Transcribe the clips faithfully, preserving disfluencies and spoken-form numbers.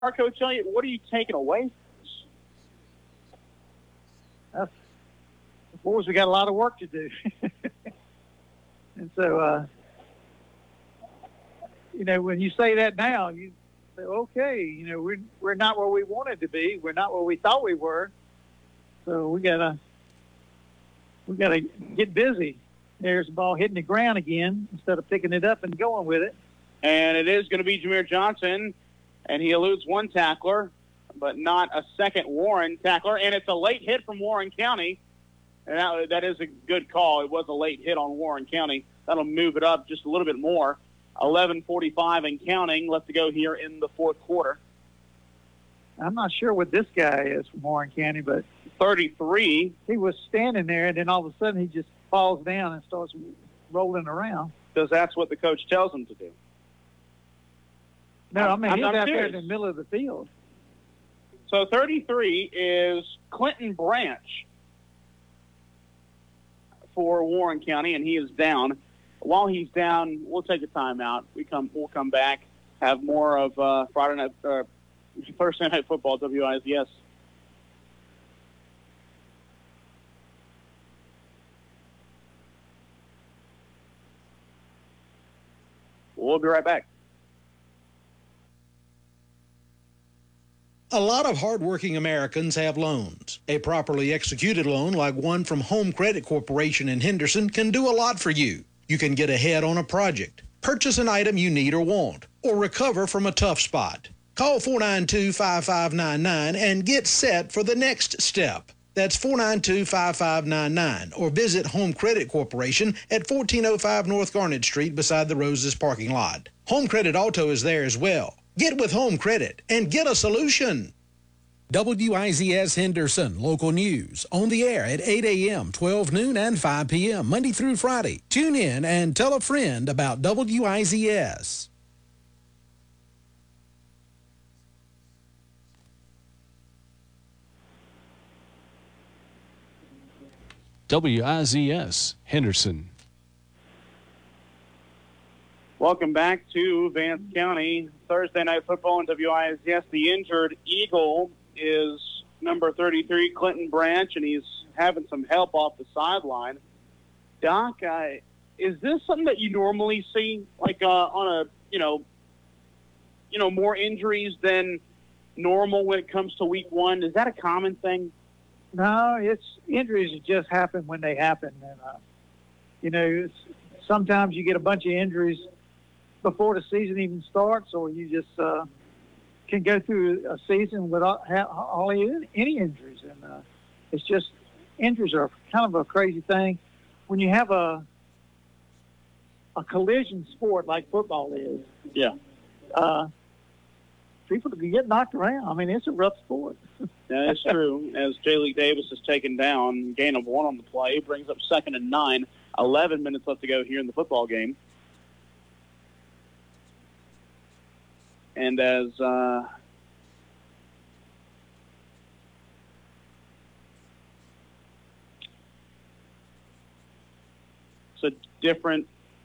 Coach Elliott, what are you taking away? Uh, boys, we got a lot of work to do. And so, uh, you know, when you say that now, you say, okay, you know, we're, we're not where we wanted to be. We're not where we thought we were. So we got to we got to get busy. There's the ball hitting the ground again instead of picking it up and going with it. And it is going to be Jameer Johnson, and he eludes one tackler, but not a second Warren tackler. And it's a late hit from Warren County. And that, that is a good call. It was a late hit on Warren County. That'll move it up just a little bit more. eleven forty-five and counting left to go here in the fourth quarter. I'm not sure what this guy is from Warren County, but thirty-three. He was standing there, and then all of a sudden he just falls down and starts rolling around. Because that's what the coach tells him to do. No, I mean, I'm, he's I'm out serious. there in the middle of the field. So thirty-three is Clinton Branch for Warren County, and he is down. While he's down, we'll take a timeout. We come, we'll come back, have more of uh, Friday night, uh, Thursday night football, W I Z S. We'll be right back. A lot of hardworking Americans have loans. A properly executed loan like one from Home Credit Corporation in Henderson can do a lot for you. You can get ahead on a project, purchase an item you need or want, or recover from a tough spot. Call four nine two, five five nine nine and get set for the next step. That's four nine two, five five nine nine, or visit Home Credit Corporation at fourteen oh five North Garnet Street beside the Roses parking lot. Home Credit Auto is there as well. Get with Home Credit and get a solution. W I Z S Henderson Local News on the air at eight a.m., twelve noon, and five p.m. Monday through Friday. Tune in and tell a friend about W I Z S. W I Z S Henderson. Welcome back to Vance County Thursday Night Football in W I Z S. The injured Eagle is number thirty-three, Clinton Branch, and he's having some help off the sideline. Doc, uh, is this something that you normally see, like uh, on a, you know, you know, more injuries than normal when it comes to week one? Is that a common thing? No, it's injuries just happen when they happen. And, uh, you know, it's, sometimes you get a bunch of injuries before the season even starts, or you just uh, can go through a season without hardly any injuries. And uh, it's just injuries are kind of a crazy thing. When you have a a collision sport like football is, yeah, uh, people can get knocked around. I mean, it's a rough sport. That is true. As J-League Davis is taken down, gain of one on the play, brings up second and nine. eleven minutes left to go here in the football game. And as uh, it's a different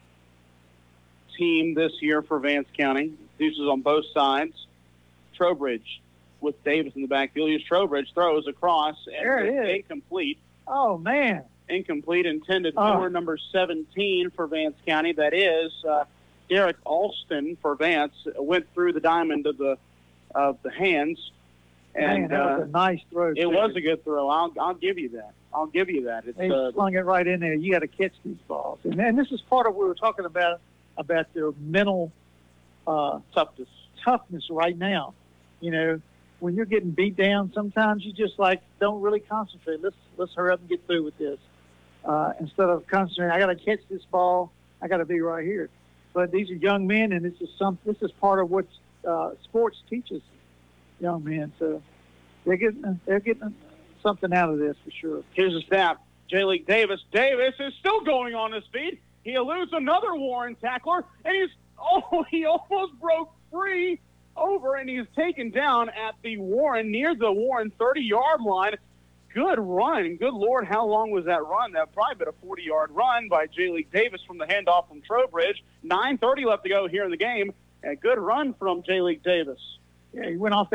team this year for Vance County. Deuces on both sides. Trowbridge with Davis in the backfield. Here's Trowbridge, throws across. And there it is. Incomplete. Oh, man. Incomplete, intended oh. for number seventeen for Vance County. That is uh, Derek Alston for Vance. Went through the diamond of the of the hands. And Man, that was uh, a nice throw. It too. was a good throw. I'll I'll give you that. I'll give you that. It's, they uh, slung it right in there. You got to catch these balls. And, and this is part of what we were talking about, about their mental uh, toughness. toughness right now. You know, when you're getting beat down, sometimes you just, like, don't really concentrate. Let's let's hurry up and get through with this. Uh, instead of concentrating, I got to catch this ball. I got to be right here. But these are young men, and this is some. This is part of what uh, sports teaches young men. So they're getting they're getting something out of this for sure. Here's a snap. J-League Davis. Davis is still going on his feet. He eludes another Warren tackler, and he's oh he almost broke free over, and he's taken down at the Warren, near the Warren thirty-yard line. Good run. Good Lord, how long was that run? That probably been a forty-yard run by J-League Davis from the handoff from Trowbridge. nine thirty left to go here in the game. A good run from J-League Davis. Yeah, he went off